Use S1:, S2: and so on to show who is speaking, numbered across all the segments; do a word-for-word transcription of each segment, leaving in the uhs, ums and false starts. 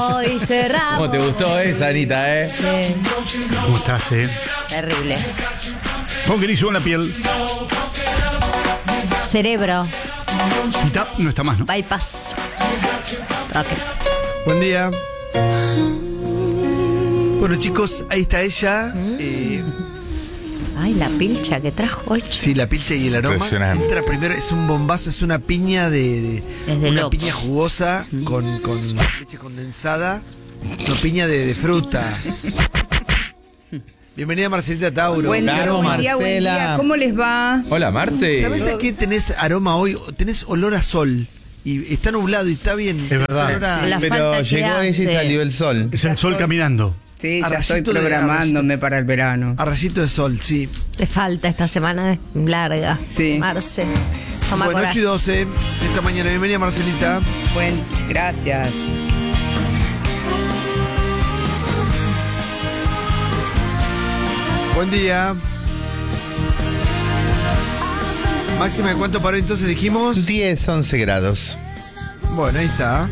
S1: Hoy cerramos.
S2: ¿Cómo te gustó esa, Anita, eh?
S3: ¿Cómo estás, eh?
S1: Terrible.
S3: Con grillo en la piel.
S1: Cerebro.
S3: Mitad no está más, ¿no?
S1: Bypass. Ok.
S4: Buen día. Bueno, chicos, ahí está ella. Eh,
S1: Ay, la pilcha que trajo hoy.
S4: sí, la pilcha y el aroma.
S5: Impresionante.
S4: Entra primero, es un bombazo, es una piña de. de
S1: Es de
S4: una
S1: loco.
S4: piña jugosa con, con leche condensada. Una piña de, de fruta. Bienvenida, Marcelita Tauro.
S6: Buen día,
S5: Claro,
S6: buen día, buen día.
S5: Marcela.
S6: ¿Cómo les va?
S2: Hola, Marce.
S4: ¿Sabes a qué tenés aroma hoy? Tenés olor a sol. Y está nublado y está bien.
S3: Es verdad.
S4: Olor a-
S1: La
S5: Pero
S1: falta que
S5: llegó ella y
S1: hace.
S5: salió el sol.
S3: Es el sol caminando.
S6: Sí,
S4: A
S6: ya estoy
S4: rayito de-
S6: programándome para el verano.
S4: a rayito de sol, sí.
S1: Te falta esta semana larga.
S6: Sí.
S1: Marce. Toma
S4: Bueno, ocho
S1: coraje.
S4: y doce de esta mañana. Bienvenida, Marcelita.
S6: Bueno, gracias.
S4: Buen día. Máxima de cuánto paró entonces dijimos.
S5: diez, once grados.
S4: Bueno, ahí está.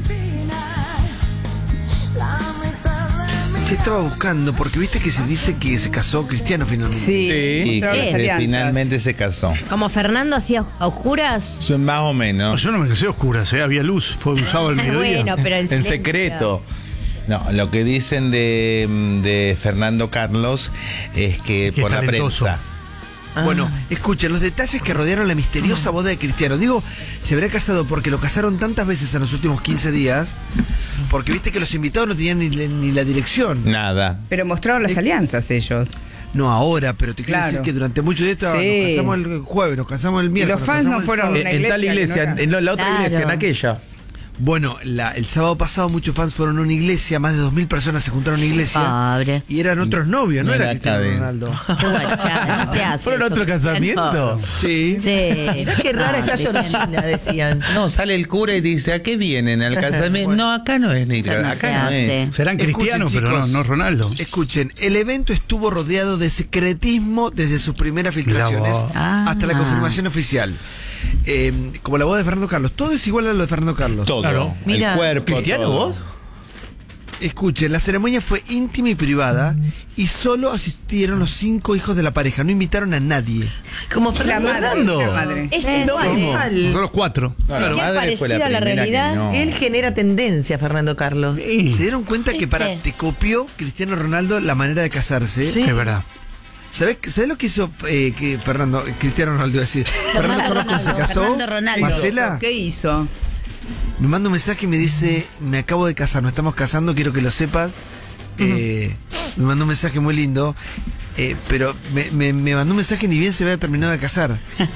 S4: Se estaba buscando, porque viste que se dice que se casó Cristiano finalmente.
S6: Sí,
S2: Sí.
S5: Y
S6: mostraron
S5: que
S6: las
S5: se-
S6: alianzas.
S5: finalmente se casó.
S1: Como Fernando hacía a oscuras.
S5: Más o
S3: No,
S5: menos.
S3: yo no me casé a oscuras, ¿eh? Había luz, fue usado al mediodía.
S1: Bueno, pero en,
S2: En
S1: silencio.
S2: secreto.
S5: No, lo que dicen de, de Fernando Carlos es que,
S3: Que
S5: por
S3: es
S5: la
S3: talentoso.
S5: prensa.
S4: Bueno, escuchen, los detalles que rodearon la misteriosa boda de Cristiano. Digo, se habrá casado porque lo casaron tantas veces en los últimos quince días, porque viste que los invitados no tenían ni, ni la dirección.
S5: Nada.
S6: Pero mostraron las alianzas ellos.
S4: No ahora, pero te quiero
S6: Claro.
S4: decir que durante muchos días estaba-
S6: Sí.
S4: nos casamos el jueves, nos casamos el miércoles.
S6: los fans
S4: nos
S6: no
S4: casamos el
S6: fueron
S4: sábado.
S6: una
S2: En, en tal
S6: iglesia que
S2: iglesia,
S6: no
S2: en,
S6: era.
S2: en la, la otra
S1: Claro.
S2: iglesia, en aquella.
S4: Bueno, la- el sábado pasado muchos fans fueron a una iglesia, más de dos mil personas se juntaron a una iglesia.
S1: Pobre.
S4: Y eran otros novios, no,
S5: No
S4: era
S5: era
S4: Cristiano
S5: cadena.
S4: Ronaldo.
S1: Qué guachada, no se hace
S2: ¿Fueron a
S1: eso,
S2: otro casamiento?
S1: Cristiano.
S4: Sí.
S1: Sí.
S7: Mirá qué rara
S1: Ah,
S7: está
S1: Cristiano.
S7: Georgina, decían.
S5: No, sale el cura y dice, ¿a qué vienen? ¿Al casamiento? No, acá no es ni
S1: Eso no
S5: acá
S1: se
S5: no
S1: hace.
S5: es.
S3: Serán
S4: Escuchen,
S3: cristianos, pero no,
S4: chicos.
S3: no Ronaldo.
S4: Escuchen, el evento estuvo rodeado de secretismo desde sus primeras filtraciones
S3: vos.
S1: Ah.
S4: hasta la confirmación oficial. Eh, como la boda de Fernando Carlos, todo es igual a lo de Fernando Carlos.
S5: Todo.
S3: Claro.
S7: Mira.
S5: el cuerpo.
S2: ¿Cristiano
S5: todo.
S2: vos?
S4: Escuchen, la ceremonia fue íntima y privada y solo asistieron los cinco hijos de la pareja, no invitaron a nadie.
S7: Como
S6: La
S7: Fernando
S6: madre,
S7: Ronaldo.
S6: la madre.
S1: Es
S7: Eh,
S1: igual.
S7: igual.
S3: Nosotros cuatro.
S5: No, la
S1: Qué
S5: madre fue la
S1: parecida a la
S5: primera que
S1: realidad.
S5: no.
S7: Él genera tendencia, Fernando Carlos.
S3: Sí,
S4: ¿Se dieron cuenta que para
S1: ¿Viste?
S4: te copió Cristiano Ronaldo la manera de casarse?
S7: Sí.
S3: es verdad.
S4: ¿Sabés, ¿Sabés lo que hizo eh, que Fernando, Cristiano Ronaldo, iba a decir? Fernando Carlos cuando se casó.
S1: Fernando Ronaldo.
S4: Marcela
S6: ¿Qué hizo?
S4: me manda un mensaje y me dice, me acabo de casar, nos estamos casando, quiero que lo sepas. Eh, me mandó un mensaje muy lindo, eh, pero me, me- me mandó un mensaje ni bien se había terminado de casar.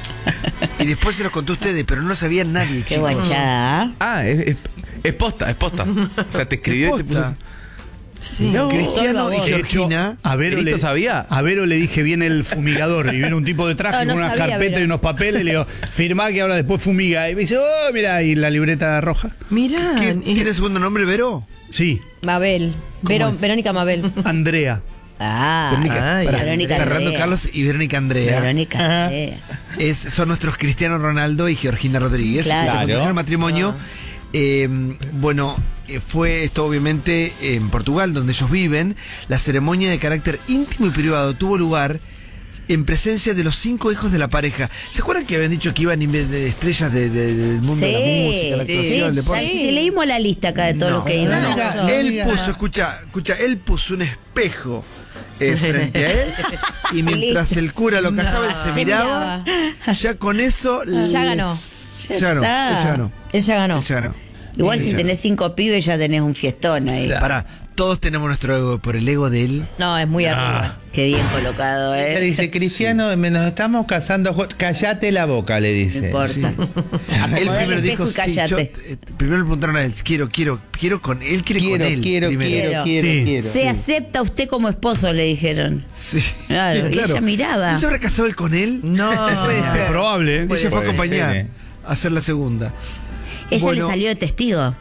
S4: Y después se los contó a ustedes, pero no lo sabía nadie,
S1: Qué
S4: chicos.
S1: guachada.
S2: Ah, es, es, es posta, es posta. O sea, te escribió y te puso.
S4: Posta.
S7: Sí.
S2: No.
S4: Cristiano
S1: Solo
S4: y
S1: a vos.
S3: De hecho,
S4: Georgina.
S3: a Vero,
S2: ¿Erito
S3: le,
S2: sabía?
S3: a Vero le dije, viene el fumigador. Y viene un tipo de traje
S1: No, no
S3: con unas
S1: sabía,
S3: carpetas
S1: Vero.
S3: y unos papeles. Y le digo, firmá que ahora después fumiga. Y me dice, oh, mira, y la libreta roja.
S7: Mirá.
S4: ¿Qué-
S7: eh,
S4: ¿Tiene segundo nombre, Vero?
S3: Sí,
S1: Mabel. Vero-
S4: es?
S1: Verónica Mabel.
S3: Andrea.
S1: Ah,
S4: Verónica,
S7: Ay,
S4: pará,
S1: Verónica
S4: Fernando
S1: Andrea.
S4: Carlos y Verónica Andrea.
S1: Verónica. Andrea.
S4: Es, son nuestros Cristiano Ronaldo y Georgina Rodríguez.
S1: Claro.
S4: que contrajeron
S5: Claro.
S4: matrimonio. Eh, bueno, eh, fue esto obviamente en Portugal, donde ellos viven. La ceremonia de carácter íntimo y privado tuvo lugar en presencia de los cinco hijos de la pareja. ¿Se acuerdan que habían dicho que iban inve- de estrellas de- de- del mundo de la música, la
S1: Sí,
S4: actuación,
S1: sí,
S4: el deporte?
S1: sí. leímos la lista acá de todo lo que iba.
S5: no,
S1: Eso.
S5: no.
S4: Él
S5: diga.
S4: puso, escucha, escucha, él puso un espejo eh, frente a él y mientras el cura lo casaba, él se
S1: Se
S4: miraba. Ya con eso
S1: Ya
S4: les-
S1: ganó.
S4: Ya ganó.
S1: Está.
S4: Él ya ganó.
S1: Él ya ganó.
S4: Él ya ganó.
S1: Igual
S4: Él
S1: si
S4: ya
S1: tenés cinco pibes ya tenés un fiestón ahí.
S5: Claro.
S4: Pará, todos tenemos nuestro ego, por el ego de él.
S1: No, es muy arriba. Qué bien colocado,
S5: Le
S1: ¿eh?
S5: dice, Cristiano, me nos estamos casando. jo- Cállate la boca, le
S1: No
S5: dice.
S1: importa.
S4: Él
S1: Acomodá el
S4: primero dijo,
S1: espejo y
S4: sí,
S1: cállate.
S4: yo, eh, primero le preguntaron a él, quiero, quiero, quiero con él, quiere
S5: Quiero,
S4: con él.
S5: quiero,
S4: primero.
S5: quiero, quiero,
S3: Sí.
S5: quiero.
S1: Se acepta usted como esposo, le dijeron.
S4: Sí.
S1: Claro, y ella miraba.
S4: ¿No se habrá casado él con él?
S7: No.
S6: Puede
S3: Es
S6: ser.
S3: probable, ¿eh?
S4: Ella fue a
S5: Puede
S4: acompañar
S5: ser, eh.
S4: a hacer la segunda.
S1: Ella
S4: Bueno,
S1: le salió de testigo.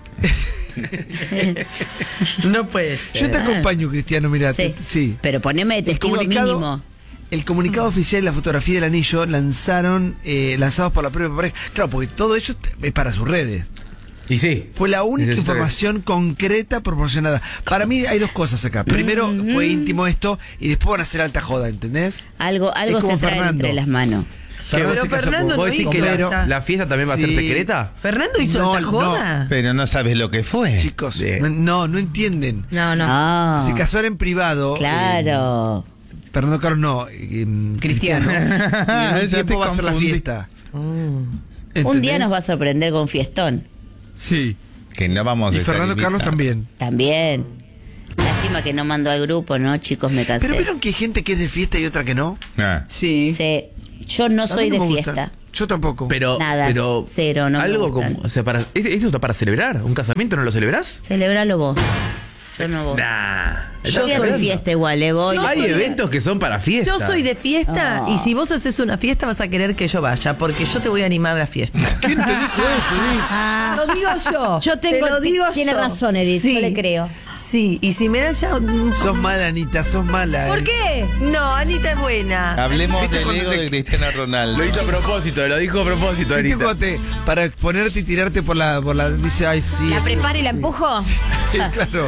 S7: No puede ser.
S4: Yo te acompaño, Cristiano, mira.
S1: Sí.
S4: te- sí.
S1: Pero poneme de
S4: El
S1: testigo
S4: comunicado,
S1: mínimo.
S4: el comunicado oficial y la fotografía del anillo lanzaron, eh, lanzados por la propia pareja. Claro, porque todo ello es para sus redes.
S2: Y sí.
S4: Fue la única
S2: Necesito que-
S4: información concreta proporcionada. Para mí hay dos cosas acá. Primero, fue íntimo esto y después van a hacer alta joda, ¿entendés?
S1: Algo, algo
S4: Es como
S1: se trae
S4: Fernando.
S1: entre las manos.
S4: Fernando
S7: Pero
S4: se casó
S7: Fernando
S4: con-
S2: ¿Vos
S7: no
S2: decís
S7: hizo
S2: que la,
S7: alta.
S2: la fiesta también va a ser
S4: Sí.
S2: secreta?
S7: Fernando hizo
S4: No,
S7: alta joda.
S5: Pero no sabes lo que fue.
S4: Chicos,
S2: Sí.
S4: no, no, no entienden.
S7: No, no.
S1: Ah,
S4: Se casaron en privado.
S1: claro.
S4: eh, Fernando Carlos no. eh,
S6: Cristiano.
S4: Y en un
S5: Ya te
S4: tiempo va a ser la
S5: confundí.
S4: fiesta.
S1: Un
S4: ¿Entendés?
S1: día nos va a sorprender con un fiestón.
S4: Sí.
S5: Que no vamos a
S4: Y
S5: estar
S4: Fernando Carlos
S5: invitados.
S4: también.
S1: También. Lástima que no mandó al grupo, ¿no? Chicos, me cansé.
S4: Pero vieron que hay gente que es de fiesta y otra que no.
S5: Ah.
S6: Sí.
S1: Sí. Yo no
S4: A
S1: soy
S4: mí
S1: de
S4: no me gusta.
S1: fiesta.
S4: Yo tampoco.
S2: Pero,
S1: Nada,
S2: pero
S1: cero, no me
S2: algo
S1: gustan.
S2: como, o sea, para, ¿esto esto está para celebrar? ¿Un casamiento no lo celebrás?
S1: Celebralo vos. Yo no voy.
S2: Nah.
S1: Yo voy a mi fiesta igual, ¿eh? Voy.
S2: Hay eventos que son para fiesta.
S7: Yo soy de fiesta
S1: Ah.
S7: y si vos haces una fiesta vas a querer que yo vaya porque yo te voy a animar a la fiesta.
S4: ¿Quién te dijo eso,
S7: Lo digo yo.
S8: Yo tengo-
S7: te lo digo
S8: tiene
S7: yo.
S8: razón, Edith, yo le creo.
S7: Sí, y si me da ya. un-
S4: Sos mala, Anita, sos mala.
S8: ¿Por
S4: eh.
S8: qué?
S7: No, Anita es buena.
S5: Hablemos
S4: ¿Viste
S5: del
S4: cuando
S5: ego
S4: te-
S5: de Cristiano Ronaldo.
S2: Lo hizo a propósito, lo dijo a propósito,
S4: ¿Viste
S2: Anita.
S4: cuando te- para exponerte y tirarte por la, por la. Dice, ay, sí.
S8: ¿La preparo y la empujo?
S4: Claro.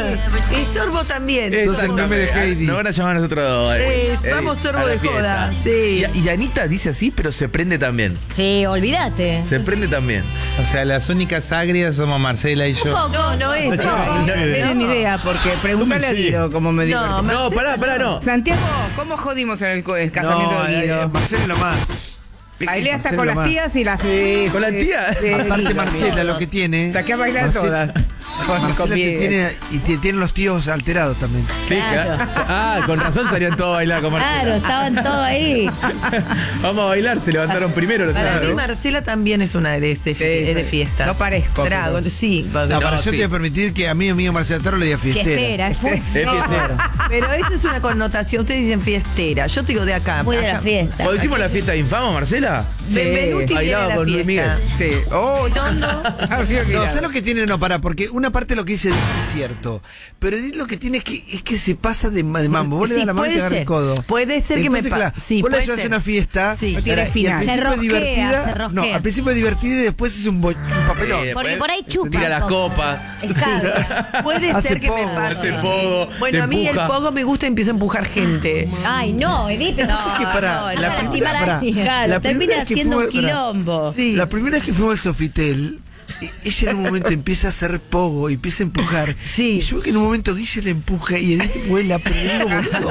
S7: Y Sorbo también.
S4: Sos el meme de Heidi.
S2: No van a llamar a nosotros. eh,
S7: Es,
S2: eh,
S7: vamos, sorbo
S2: a la
S7: de
S2: fiesta.
S7: joda, sí.
S2: Y, y Anita dice así, pero se prende también.
S8: Sí, olvídate.
S2: Se prende también.
S5: O sea, las únicas agrias somos Marcela y yo.
S7: No, no es.
S6: No tienen idea, porque pregúntale a Guido cómo me dijo.
S7: No,
S6: el-
S2: No, pará, pará, no.
S6: Santiago, ¿cómo jodimos en el, co- el casamiento
S4: No,
S6: de
S4: eh,
S6: Guido?
S4: Marcela es lo más.
S6: Bailé hasta
S4: Marcela
S6: con
S4: lo
S6: las
S4: más.
S6: tías y las de...
S2: ¿Con las tías?
S6: de-
S4: Aparte,
S6: de-
S4: Marcela lo que tiene.
S6: Saqué a bailar
S4: Marcela-
S6: todas. Con-
S4: Marcela
S6: con
S4: te
S6: mi-
S4: tiene, y te- tiene los tíos alterados también.
S2: Sí,
S1: Claro.
S2: claro. Ah, con razón salían todos a bailar con Marcela.
S1: Claro, estaban todos ahí.
S2: Vamos a bailar, se levantaron primero los
S7: Para mí
S2: sábados.
S7: Marcela también es una de, de,
S6: Sí,
S7: de
S6: sí.
S7: fiesta.
S6: No parezco,
S7: Trago,
S6: pero-
S7: sí. porque-
S4: No, para
S2: No,
S4: yo
S2: sí.
S4: te voy a permitir que a mí, amigo Marcela Taro le diga fiestera.
S8: Fiestera, es muy
S2: Es fiestero.
S7: Pero eso es una connotación. Ustedes dicen fiestera. Yo te digo de acá.
S1: Muy de la
S7: acá.
S1: fiesta.
S2: ¿Cuando hicimos la fiesta de infamo, Marcela?
S6: Sí.
S7: Benvenuti viene
S2: Bailaba
S7: a la
S2: con Luis
S7: fiesta.
S6: Sí. Oh,
S7: ¿Tondo?
S6: habría
S4: No,
S6: mirado.
S4: ¿sabes lo que tiene? No, para, porque una parte de lo que dice Edith es cierto. Pero Edith lo que tiene es que, es que se pasa de, ma- de mambo. Vos le
S7: Sí,
S4: das la mano y te
S7: puede
S4: agarra el
S7: ser.
S4: codo.
S7: Puede ser que me
S4: Entonces,
S7: pa-
S4: claro,
S7: sí,
S4: vos le
S7: puede
S4: llevas a
S7: ser.
S4: una fiesta.
S7: Sí.
S6: No tiene
S4: y al
S6: final.
S4: principio
S8: Se
S4: es
S8: rosquea,
S4: divertida.
S8: se rosquea.
S4: No, al principio es divertida y después es un, bo- un papelón.
S2: Eh,
S8: Porque por ahí chupa.
S2: Tira las
S8: un poco.
S2: copas.
S8: Escabia.
S7: Puede
S4: Hace
S7: ser que me
S4: pogo,
S7: pase.
S2: hace pogo,
S7: Bueno,
S2: te
S7: a mí
S2: empuja.
S7: el pogo me gusta y empiezo a empujar gente.
S8: Ay, no, Edith, pero
S4: No sé qué para.
S7: no,
S8: vas
S4: la
S8: a
S4: primera-
S8: lastimar a
S4: pará.
S8: alguien.
S1: Claro,
S4: La
S1: termina
S4: primera vez que
S1: haciendo un
S4: fue- pará.
S1: quilombo.
S7: Sí.
S4: La primera vez que fuimos al Sofitel, e- ella en un momento empieza a hacer pogo y empieza a empujar.
S7: Sí.
S4: Y yo veo que en un momento Guille le empuja y Edith vuela, pero le digo, boludo.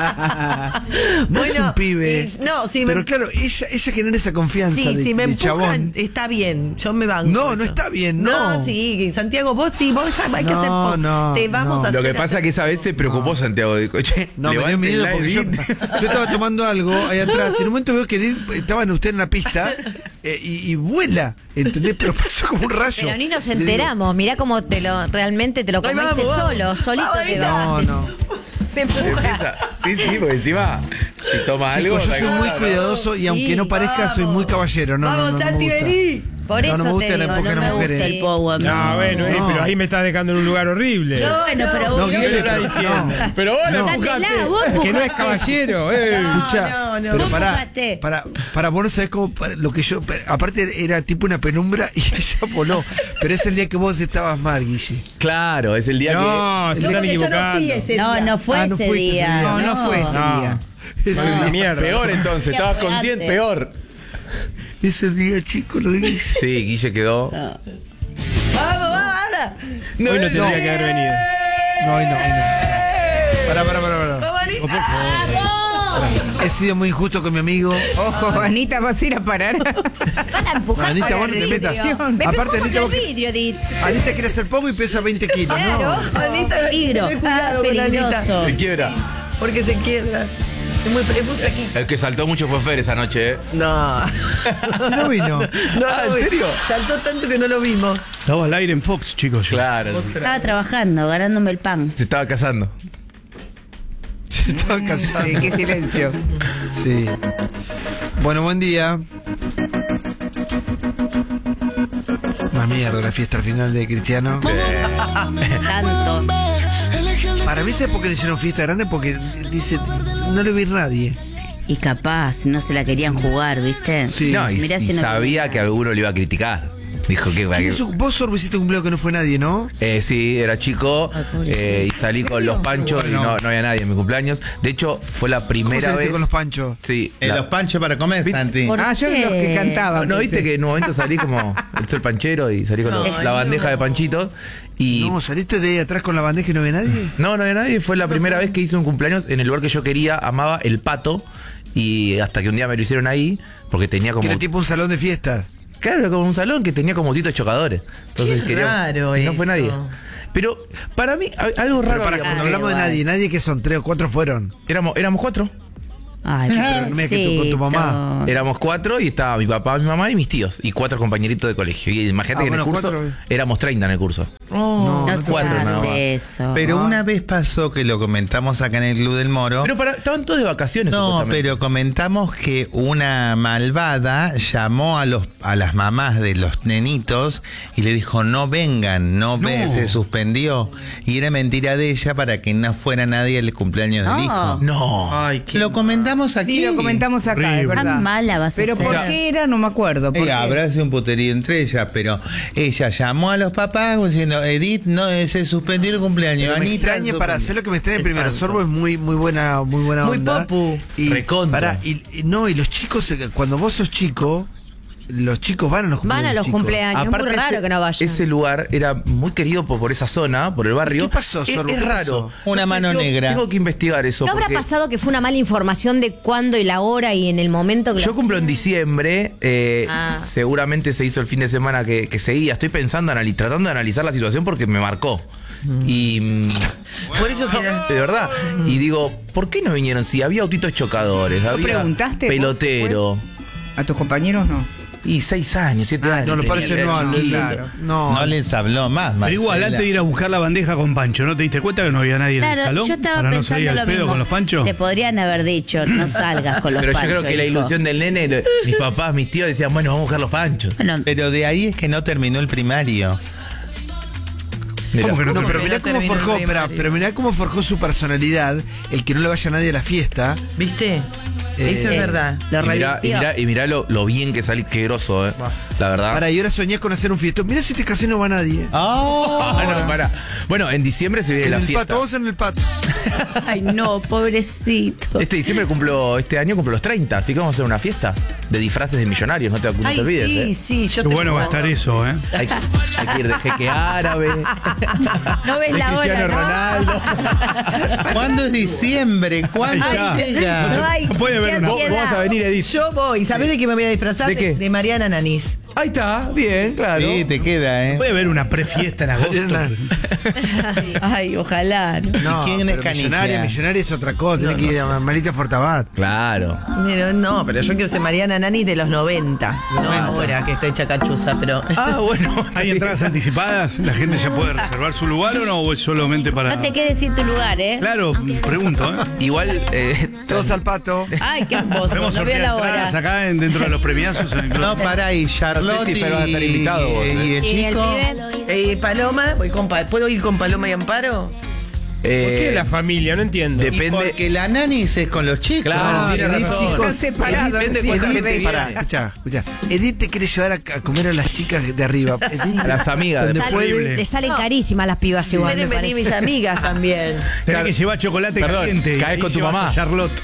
S4: No es un pibe.
S7: y- no, si me-
S4: Pero claro, ella, ella genera esa confianza
S7: Sí,
S4: de,
S7: si me
S4: de
S7: empujan,
S4: chabón.
S7: está bien. Yo me banco.
S4: No, no
S7: eso.
S4: está bien, no.
S7: sí, Santiago, vos sí, vos hay que
S4: No,
S7: hacer pogo.
S4: no,
S7: Te vamos
S4: no.
S7: a
S2: Lo
S7: hacer.
S2: que pasa es que esa vez se preocupó Santiago. Dijo, che,
S4: No, me dio miedo
S2: levántenla,
S4: porque yo,
S2: Edith.
S4: yo estaba tomando algo ahí atrás y en un momento veo que Edith, estaban ustedes en la pista eh, y, y vuela, ¿entendés? Pero pasó como un rayo.
S8: Pero ni nos
S4: Le digo,
S8: enteramos. Mirá cómo te lo realmente te lo
S7: Ay,
S8: comiste
S7: vamos,
S8: solo,
S7: vamos.
S8: solito
S7: Vamos,
S8: te
S7: Anita.
S4: No,
S8: bajaste.
S4: no.
S8: Me empuja.
S2: Empieza- Sí, sí, porque encima, si toma algo.
S4: Chicos, yo soy muy
S2: ¿no?
S4: cuidadoso y
S8: Sí.
S4: aunque no parezca, soy muy caballero. No, no,
S7: Vamos,
S4: no, no me
S7: Santi,
S4: gusta.
S7: vení.
S8: Por
S4: No, no
S8: eso
S4: me
S8: te
S4: gusta la
S8: digo,
S4: época
S8: no
S4: de
S8: me
S4: las
S8: gusta
S4: mujeres.
S1: El pogo a mí.
S9: No, bueno, eh,
S4: No.
S9: pero ahí me estás dejando en un lugar horrible.
S1: Bueno, pero
S4: No,
S1: vos
S4: Guille
S9: ¿Qué está
S4: no.
S9: diciendo?
S2: Pero vos la
S4: No.
S2: empujaste.
S1: Cátela, vos
S9: Que no es
S1: empujaste.
S9: caballero, eh.
S4: Escuchá,
S7: no, no.
S4: pero
S1: Vos
S4: pará,
S1: empujaste.
S4: para, para vos no sabés cómo, para- lo que yo, aparte era tipo una penumbra y ella voló, pero es el día que vos estabas mal, Guille.
S2: Claro, es el día
S9: No, se
S7: No,
S9: están
S7: porque yo no
S9: equivocando.
S7: fui ese
S1: No,
S7: día.
S1: no fue
S4: Ah, no
S1: ese
S4: fuiste ese
S1: día.
S4: día.
S6: No, no fue ese
S9: No.
S6: día.
S4: Ese,
S9: No,
S4: día,
S9: de mierda.
S2: que. Peor entonces,
S1: Ya
S2: estabas
S1: fue
S2: consciente,
S1: antes.
S2: peor.
S4: ese día, chico, lo de Guille.
S2: Sí, Guille quedó.
S7: Vamos, vamos, ahora.
S9: Hoy no tendría que haber venido.
S4: No, hoy no, hoy no. Pará, pará, pará, pará.
S7: Vamos, Anita.
S4: He sido muy injusto con mi amigo.
S6: Ojo, Anita, vas a ir a parar.
S8: Van a empujar
S4: Anita,
S8: para
S4: vos no
S8: el
S4: te
S8: vidrio.
S4: metas.
S8: Me
S4: Aparte,
S8: empujó
S4: Anita,
S8: contra el
S4: vos que-
S8: vidrio, Edith.
S4: Anita quiere hacer poco y pesa veinte kilos.
S8: Claro.
S4: No.
S7: Anita,
S1: Peligro.
S7: ten cuidado
S1: Ah,
S7: con
S1: peligroso.
S7: Anita.
S2: Se quiebra.
S7: Porque se quiebra. Es muy, es muy flaquita.
S2: El que saltó mucho fue Fer esa noche, ¿eh?
S7: No.
S4: No vino.
S7: No,
S2: Ah, ¿en
S7: no,
S2: serio?
S7: Saltó tanto que no lo vimos.
S3: Estaba al aire en Fox, chicos. yo.
S2: Claro.
S1: Estaba trabajando, ganándome el pan.
S2: Se estaba casando.
S4: Estaba casado.
S6: Sí, qué silencio.
S4: Sí. Bueno, buen día. Una mierda la fiesta al final de Cristiano.
S1: Tanto.
S4: Para mí, ¿sabes por qué le hicieron fiesta grande? Porque dice, no le vi nadie.
S1: Y capaz, no se la querían jugar, ¿viste?
S4: Sí.
S2: No, y,
S1: Mirá
S2: y
S1: si no
S2: sabía
S1: quería.
S2: que alguno le iba a criticar. Dijo que
S4: ¿Quién es su- Vos, Sorbo, hiciste un cumpleaños que no fue nadie, ¿no?
S2: Eh, sí, era chico eh, y salí con los panchos y no, no había nadie en mi cumpleaños. De hecho, fue la
S4: ¿Cómo
S2: primera
S4: saliste
S2: vez.
S4: con los panchos?
S2: Sí.
S5: Eh,
S2: la-
S5: los panchos para comer, Santi.
S1: ¿Por
S6: Ah, yo
S1: qué?
S6: los que cantaban.
S2: No, viste que en un momento salí como el ser panchero y salí con
S1: No,
S2: los- la bandeja de panchitos. Y
S4: No, ¿saliste de ahí atrás con la bandeja y no había nadie?
S2: no, no había nadie. Fue la primera vez que hice un cumpleaños en el lugar que yo quería, amaba el Pato. Y hasta que un día me lo hicieron ahí, porque tenía
S4: Que
S2: como.
S4: era tipo un salón de fiestas.
S2: Claro, era como un salón que tenía como autitos chocadores. Entonces
S7: Qué
S2: quería-
S7: raro
S2: y no fue
S7: eso.
S2: nadie. Pero para mí, a- algo
S4: Pero
S2: raro
S4: para,
S2: había,
S4: cuando
S2: porque
S4: hablamos de
S1: igual.
S4: nadie, nadie que son tres o cuatro fueron.
S2: éramos, éramos cuatro.
S1: Ay,
S4: No me digas que tú con tu mamá.
S1: pobrecito.
S2: Éramos cuatro y estaba mi papá, mi mamá y mis tíos. Y cuatro compañeritos de colegio. Y imagínate
S4: Ah,
S2: que en el
S4: bueno,
S2: curso
S4: cuatro.
S2: éramos treinta en el curso.
S1: No,
S4: no
S1: se
S2: te cuatro nada más.
S1: hace eso.
S5: Pero
S4: Ah.
S5: una vez pasó que lo comentamos acá en el Club del Moro.
S2: Pero para, estaban todos de vacaciones.
S5: No,
S2: supuestamente.
S5: pero comentamos que una malvada llamó a los a las mamás de los nenitos y le dijo no vengan, no, ven, se suspendió. Y era mentira de ella para que no fuera nadie al cumpleaños del
S1: No.
S5: hijo.
S2: No.
S4: Ay, qué
S5: Lo comentamos aquí.
S6: Sí, lo comentamos acá,
S3: Horrible.
S6: es verdad.
S1: Tan mala vas a
S6: Pero
S1: ser.
S6: ¿por qué era? No me acuerdo.
S5: Eh,
S6: porque-
S5: habrá sido un puterío entre ellas, pero ella llamó a los papás diciendo, Edith, no, eh, se suspendió el cumpleaños.
S4: Pero me
S5: Anita,
S4: extraña, para
S5: suspendió".
S4: hacer lo que me extraña primero, Sorbo es muy muy buena muy buena
S7: Muy
S4: onda.
S7: popu.
S4: Y,
S2: Recontra.
S4: pará, y, y no, y los chicos, eh, cuando vos sos chico, los chicos van a los cumpleaños.
S8: Van a los
S4: chicos.
S8: cumpleaños. Es muy raro
S2: ese,
S8: que no vayan.
S2: ese lugar era muy querido por, por esa zona, por el barrio.
S4: ¿Qué pasó,
S2: Es,
S4: Sorbo?
S2: es
S4: ¿Qué
S2: raro.
S4: pasó?
S5: Una mano
S2: tengo-
S5: negra.
S2: Tengo que investigar eso.
S8: ¿No habrá
S2: porque
S8: pasado que fue una mala información de cuándo y la hora y en el momento que
S2: Yo
S8: lo
S2: cumplo en
S8: hacían?
S2: diciembre. eh,
S8: Ah.
S2: Seguramente se hizo el fin de semana que, que seguía. Estoy pensando, anali- tratando de analizar la situación porque me marcó. Y. mm,
S7: Por eso que era-
S2: De verdad. Y digo, ¿por qué no vinieron? Si había autitos chocadores, había
S6: preguntaste vos
S2: pelotero.
S6: ¿A tus compañeros no?
S2: Y seis años, siete
S6: Ah,
S2: años.
S4: No, lo
S2: tenía,
S4: parece
S2: era
S4: no,
S2: chiquito.
S6: claro.
S4: no.
S5: No les habló más.
S3: Pero igual,
S5: Marcela.
S3: antes de ir a buscar la bandeja con Pancho, ¿no te diste cuenta que no había nadie en el
S1: Claro,
S3: salón?
S1: yo estaba
S3: para no salir
S1: pensando
S3: al
S1: lo
S3: pedo
S1: mismo.
S3: con los Panchos.
S1: Te podrían haber dicho, no salgas con los
S2: Pero
S1: panchos.
S2: yo creo que la
S1: hijo.
S2: ilusión del nene, lo- mis papás, mis tíos decían, bueno, vamos a buscar los panchos.
S1: Bueno,
S5: Pero de ahí es que no terminó el primario.
S2: Mira.
S3: ¿Cómo que no?
S4: No, pero
S7: que
S4: mirá
S7: no
S4: cómo
S7: terminó el
S4: forjó, pero,
S7: primario.
S4: pero mirá cómo forjó su personalidad, el que no le vaya nadie a la fiesta.
S7: ¿Viste?
S4: Eh,
S7: Eso es verdad.
S1: lo
S2: Y mirá, y
S1: revirtió.
S2: mirá, y mirá lo, lo bien que salí, qué groso, eh. La verdad.
S4: Para, y ahora soñás con hacer un fiestón. Mirá si te casé no va nadie.
S2: Ah, no, pará. Bueno, en diciembre se viene
S4: En
S2: la
S4: el
S2: fiesta.
S4: pato, vamos en el pato.
S1: Ay, no, pobrecito.
S2: Este diciembre cumplo, este año cumplo los treinta, así que vamos a hacer una fiesta de disfraces de millonarios, no te, no te
S7: Ay,
S2: olvides.
S7: sí,
S2: eh.
S7: sí, yo
S3: Qué
S7: te
S3: bueno va a estar eso, ¿eh?
S2: Hay, hay que ir de jeque árabe.
S1: No ves
S2: de
S1: la hora,
S2: Cristiano
S1: ¿no?
S2: Ronaldo.
S5: ¿Cuándo es diciembre? ¿Cuándo
S3: Ay, ya.
S5: llega?
S1: No hay,
S3: No puede haber
S1: qué
S3: una-
S2: Vos, vos
S1: ansiedad.
S2: vas a venir, Edith.
S7: Yo voy. ¿Sabés de qué me voy a disfrazar?
S2: ¿De qué?
S7: De Mariana Nanís.
S2: Ahí está, bien, claro.
S5: Sí, te queda, ¿eh?
S3: Puede haber una prefiesta en agosto.
S1: Ay, ojalá. ¿no?
S4: No,
S5: quién es
S4: pero
S5: Canigia?
S4: millonaria, millonaria es otra cosa. Tiene que ir a Marita Fortabat.
S2: Claro.
S7: Pero no, pero yo quiero ser Mariana Nanís de los noventa. No ahora que está hecha cachuza, pero.
S2: Ah, bueno.
S3: ¿Hay entradas anticipadas? ¿La gente ya puede reservar su lugar o no? ¿O es solamente para.?
S1: No te quedes sin tu lugar, ¿eh?
S3: Claro, pregunto, ¿eh?
S2: Igual, eh,
S4: Todos al pato.
S1: Ay, qué hermoso.
S3: Podemos
S1: No veo
S3: sortear
S1: la
S3: entradas
S1: hora.
S3: acá en- dentro de los premiazos en el club.
S5: No, pará, y Charlotte
S2: No sé si pero vas a estar
S5: y,
S2: invitado vos,
S5: y
S2: ¿eh?
S5: el
S8: Y el
S5: chico.
S8: pibe.
S7: Eh, Paloma, voy con Pa- ¿puedo ir con Paloma y Amparo?
S9: ¿Por qué
S2: eh,
S9: la familia? No entiendo.
S5: Y
S2: Depende.
S5: porque la nanis es con los chicos.
S2: Claro,
S4: Ah,
S2: tiene
S4: Edith,
S2: razón.
S4: chicos,
S6: Están separados,
S2: Depende
S6: sí,
S2: cuánta
S6: Edith,
S2: gente
S6: Edith.
S4: Pará, escuchá, escuchá. Edith te quiere llevar a, a comer a las chicas de arriba. Edith,
S2: A las amigas.
S4: Donde
S8: Sal-
S4: puede.
S8: le salen carísimas las pibas igual.
S7: Pueden
S8: me
S7: venir mis
S8: parece.
S7: amigas también.
S3: Tenés que llevar chocolate
S2: Perdón,
S3: caliente. y
S2: caes
S3: ahí
S2: con tu
S3: llevas
S2: mamá.
S3: a Charlotte.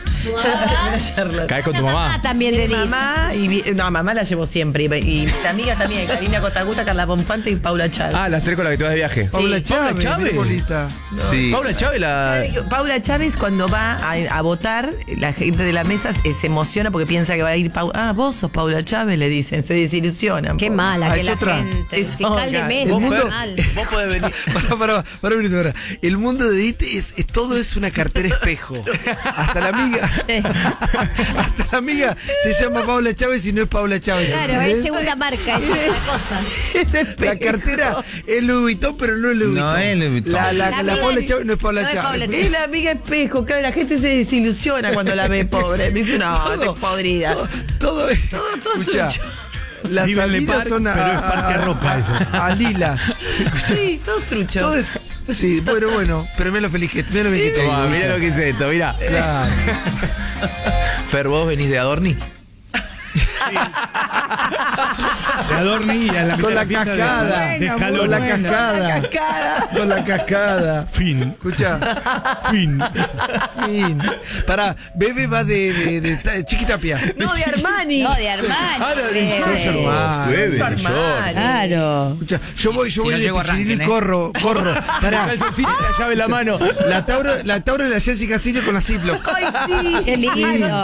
S2: Caes con tu
S8: Ah,
S2: mamá.
S8: también de
S7: Mi
S8: Edith.
S7: mamá y mi- no, mamá la llevo siempre. Y, y mis amigas también, Karina Cotaguta, Carla Bonfante y Paula Chávez.
S2: Ah, las tres con las que te vas de viaje.
S4: Paula Chávez.
S2: Paula Chávez.
S4: qué bonita.
S5: Sí.
S2: Paula Chávez, la.
S7: Paula Chávez cuando va a, a votar, la gente de la mesa se, se emociona porque piensa que va a ir Paula. Ah, vos sos Paula Chávez, le dicen, se desilusionan.
S8: Qué
S7: pobre.
S8: mala
S4: Ah,
S8: que
S4: es
S8: la
S4: otra.
S8: gente.
S7: Es
S8: Fiscal de
S7: otra.
S8: mesa.
S2: Vos,
S8: muy
S2: Fer,
S8: mal.
S2: vos podés venir.
S4: Pará, pará, pará un minuto, pará. El mundo de Edith es, es- todo es una cartera espejo. Hasta la amiga. Hasta la amiga se llama Paula Chávez y no es Paula Chávez.
S8: Claro,
S4: ¿entendés?
S8: es segunda marca, es otra cosa.
S7: Es
S4: La
S7: espejo.
S4: cartera es Louis Vuitton, pero no es Louis
S5: No
S4: Vuitton.
S5: es Louis Vuitton.
S4: La, la,
S8: La
S4: la
S8: amiga
S4: Paula
S8: es-
S4: Chávez no es Paula
S8: no es
S4: Chávez.
S8: Paula
S7: Es la amiga espejo, claro, la gente se desilusiona cuando la ve pobre. Me dice, no,
S4: Todo-
S7: te podrida.
S4: Todo, todo es.
S7: Todo- todo es
S4: Escuchá,
S7: trucho.
S4: las
S3: Vive en Le
S4: salidas
S3: Parc,
S4: son a,
S3: pero es Parque
S4: a-
S3: Roca eso.
S4: a- a Lila.
S7: Sí, todo trucho.
S4: Todo es. Sí, bueno, bueno. Pero mira lo feliz que mira lo bien que te
S2: Tomá,
S4: digo.
S2: mirá lo que es esto, mirá.
S4: Claro.
S2: Fer, vos venís de Adorni.
S3: De Adorni a la mitad
S4: Con la
S3: de fiesta de-
S4: cascada.
S3: de
S6: Bueno,
S3: Scaloni.
S4: Con la
S6: Bueno,
S4: cascada.
S7: Cascada.
S4: Con la cascada.
S3: Fin.
S4: Escucha.
S3: Fin.
S4: Fin. Pará, Bebe va de, de, de, de Chiquitapia.
S7: No, de Armani.
S1: No, de Armani.
S2: Ah, no, de
S1: bebé.
S2: New York.
S4: Armani.
S2: Bebe,
S7: Armani.
S2: New York.
S1: Claro.
S4: Escucha, yo voy, yo
S2: Si
S4: voy
S2: no
S4: de
S2: llego,
S4: Pichirini
S2: arranquen,
S4: y
S2: ¿eh?
S4: corro, corro. Pará.
S2: Calzoncillo y la llave en la mano.
S4: La Tauro, la Tauro de la Jessica Casino con la Ziploc.
S7: Ay, sí.
S1: Qué lindo.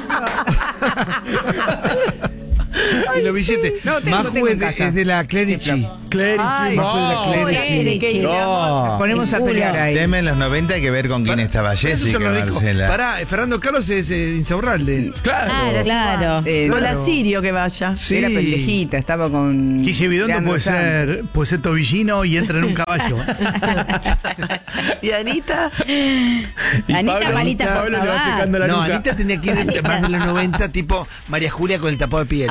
S4: Y los billetes.
S6: No, tengo,
S4: Maju
S6: tengo
S4: es,
S6: en
S4: de,
S6: casa.
S4: es de la Clerici.
S7: Ay,
S4: Maju es de la
S1: no,
S4: Clerici.
S7: tiene que ir,
S2: No.
S7: amor.
S6: Nos ponemos a pelear ahí.
S5: Deme en los noventa hay que ver con quién estaba
S4: Esos
S5: Jessica
S4: son los ricos.
S5: Marcela.
S4: Pará, Fernando Carlos es eh, insaurralde.
S1: Claro, claro.
S6: Eh,
S7: Con la
S4: Claro.
S7: Sirio que vaya.
S4: Sí.
S6: Era pendejita, estaba con.
S3: Guille Bidondo
S6: Leandro
S3: puede
S6: Sanz.
S3: ser, puede ser tobillino y entra en un caballo.
S7: Y Anita.
S1: Anita Palita
S2: Pablo le va
S1: Fortabat.
S2: secando la
S4: No,
S2: nuca.
S4: Anita tenía que ir de- más de los noventa, tipo María Julia con el tapado de piel.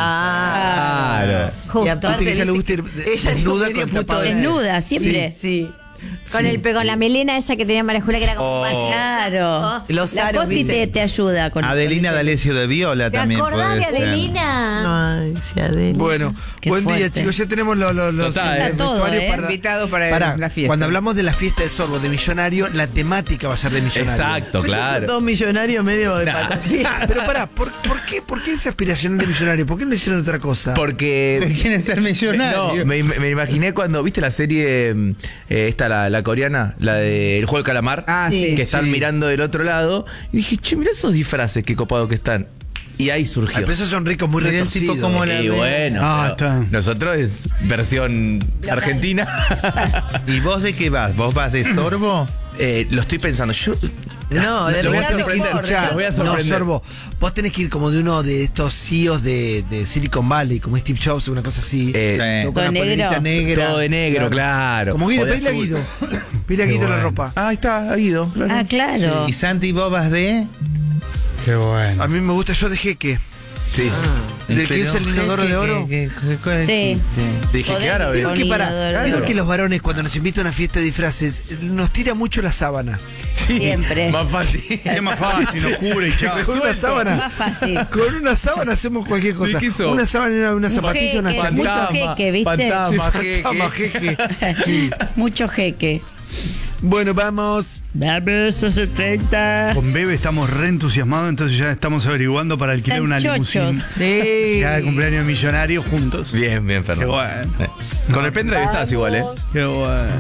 S7: Ah.
S2: Claro.
S8: Justo.
S7: Y aparte,
S4: Viste que ella le
S7: viste
S4: gusta ir
S7: que ella
S4: desnuda
S7: dijo
S4: con
S7: medio
S4: tapado de-
S7: putona.
S1: Desnuda, siempre.
S7: Sí.
S8: Con, el, con la melena esa que tenía María Julia, que era como.
S5: Oh.
S1: Claro.
S7: Los
S1: la
S7: aros,
S1: Posti
S7: ¿viste?
S1: te, te ayuda con
S5: Adelina
S1: con
S5: D'Alessio de Viola
S8: ¿Te
S5: también
S8: acordás
S5: puede
S8: de
S5: ser.
S8: Adelina?
S7: Ay, sí, Adela.
S4: Bueno,
S1: Qué
S4: buen día,
S1: fuerte.
S4: chicos. Ya tenemos los, los, los
S2: Total,
S4: eh,
S2: está
S1: todo,
S4: vestuarios
S1: eh.
S4: para,
S6: Invitado para
S4: Pará,
S6: la fiesta.
S4: Cuando hablamos de la fiesta de Sorbo de Millonario, la temática va a ser de Millonario.
S2: Exacto,
S7: Son
S2: claro.
S7: dos millonarios medio de patatilla.
S4: Pero pará, ¿por, por qué, ¿por qué ese aspiracional de Millonario? ¿Por qué no hicieron otra cosa?
S2: Porque.
S5: ¿Quieren ser millonarios?
S2: No, me, me imaginé cuando viste la serie eh, esta la, la coreana, la de El juego del calamar,
S6: Ah, sí.
S2: que están
S4: Sí.
S2: mirando del otro lado y dije, "Che, mira esos disfraces, qué copado que están." Y ahí
S4: Ay,
S2: surgió.
S4: pero esos son ricos muy
S5: Mira el tipo
S4: retorcidos.
S5: como la-
S2: Y bueno,
S3: Ah,
S2: pero
S3: está.
S2: nosotros es versión argentina.
S5: ¿Y vos de qué vas? ¿Vos vas de Sorbo?
S2: Eh, lo estoy pensando. Yo
S7: No, de
S2: Lo voy a
S7: Ricardo
S2: sorprender,
S7: Ford.
S2: escuchá. Los voy a
S4: No,
S2: sorprender.
S4: Sorbo, vos tenés que ir como de uno de estos C E Os de, de Silicon Valley, como Steve Jobs, una cosa así.
S2: eh,
S5: Sí.
S4: Todo con
S1: Todo
S4: la polerita
S1: negro.
S4: negra.
S2: todo de negro, claro.
S4: Como Guido,
S2: O de
S4: pedile a
S2: azul.
S4: Guido. Pide a Guido la
S3: bueno.
S4: ropa.
S2: Ah, ahí está, ha ido. Claro.
S1: Ah, claro.
S5: ¿Y Santi, vos vas de?
S3: Qué bueno.
S4: A mí me gusta yo de jeque.
S2: Sí.
S4: ¿Del que
S5: Pero,
S4: usa el inodoro
S5: ¿qué-
S4: de oro?
S5: qué- qué- qué-
S1: Sí.
S2: Te dije
S1: Podés
S2: que árabe.
S4: Creo
S1: Con
S4: que, para,
S1: inodoro.
S4: creo
S2: Claro.
S4: que los varones cuando nos invitan a una fiesta de disfraces nos tira mucho la sábana.
S2: Sí,
S1: Siempre.
S2: Más fácil.
S3: Es más fácil, nos cubre y chao.
S4: Con una sábana,
S1: Más fácil.
S4: con una sábana hacemos cualquier cosa.
S2: qué sos?
S4: Una sábana, una, una zapatilla, una
S1: jeque,
S4: chancleta.
S1: mucho jeque, ¿viste?
S2: Fantasma,
S4: Sí,
S2: jeque.
S4: fantasma, jeque.
S1: Mucho jeque.
S4: Bueno, vamos.
S1: Dame esos treinta.
S3: Con Bebe estamos re entusiasmados, entonces ya estamos averiguando para alquilar
S1: Están
S3: una
S1: chochos.
S3: limusina.
S6: Sí.
S3: Cada cumpleaños millonario juntos.
S2: Bien, bien,
S3: Qué
S2: Fernando.
S3: bueno.
S2: Eh, Con el pendrive estás igual, ¿eh?
S3: Qué bueno.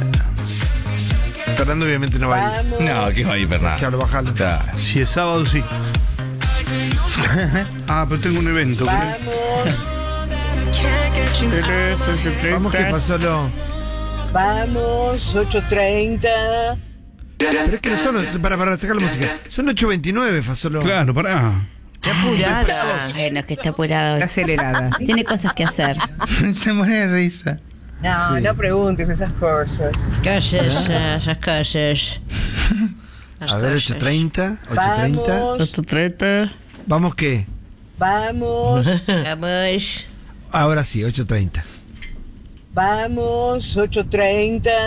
S4: Fernando obviamente no va a ir.
S2: No, ¿qué va a ir, Fernando?
S4: Chalo, bajalo.
S2: Está.
S3: Si es sábado, sí. Ah, pero tengo un evento.
S4: Vamos que pasó lo.
S10: Vamos, ocho treinta.
S4: Pero es que no son. Para, para sacar la música. Son ocho veintinueve, Fasolo.
S3: Claro, pará.
S7: Qué apurada.
S1: Bueno, es que está apurado.
S6: Está acelerada.
S1: Tiene cosas que hacer.
S5: Se muere de risa.
S10: No, no preguntes esas cosas.
S1: Calles, esas calles.
S4: A ver, ocho treinta. ocho treinta.
S10: Vamos,
S1: treinta.
S4: ¿Vamos qué?
S10: vamos,
S1: Vamos.
S4: Ahora sí, ocho treinta.
S10: vamos, ocho treinta.